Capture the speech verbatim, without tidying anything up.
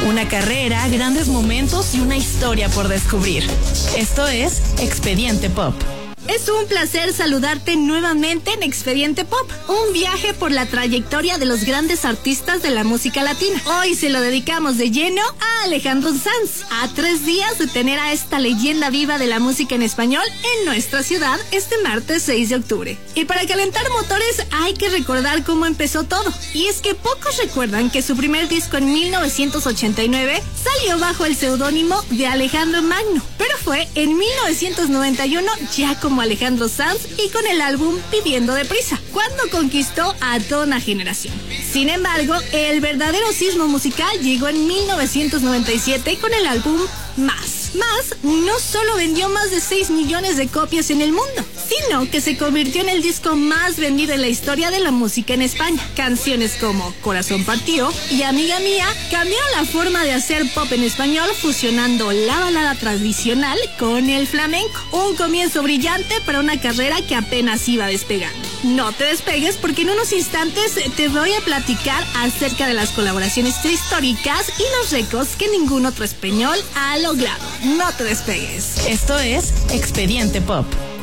Una carrera, grandes momentos y una historia por descubrir. Esto es Expediente Pop. Es un placer saludarte nuevamente en Expediente Pop, un viaje por la trayectoria de los grandes artistas de la música latina. Hoy se lo dedicamos de lleno a Alejandro Sanz, a tres días de tener a esta leyenda viva de la música en español en nuestra ciudad este martes seis de octubre. Y para calentar motores hay que recordar cómo empezó todo. Y es que pocos recuerdan que su primer disco en mil novecientos ochenta y nueve salió bajo el seudónimo de Alejandro Magno, pero fue en mil novecientos noventa y uno ya como Alejandro Sanz y con el álbum Viviendo Deprisa, cuando conquistó a toda una generación. Sin embargo, el verdadero sismo musical llegó en mil novecientos noventa y siete con el álbum Más. Más no solo vendió más de seis millones de copias en el mundo, sino que se convirtió en el disco más vendido en la historia de la música en España. Canciones como Corazón Partido y Amiga Mía cambiaron la forma de hacer pop en español, fusionando la balada tradicional con el flamenco. Un comienzo brillante para una carrera que apenas iba despegando. No te despegues porque en unos instantes te voy a platicar acerca de las colaboraciones históricas y los récords que ningún otro español ha logrado. No te despegues. Esto es Expediente Pop.